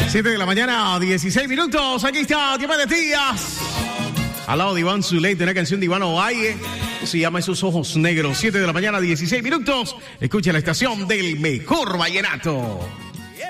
7 de la mañana, 16 minutos. Aquí está Diomedes Díaz. Al lado de Iván Zuley, de una canción de Iván Ovalle. Se llama Esos Ojos Negros. 7 de la mañana, 16 minutos. Escucha la estación del mejor vallenato.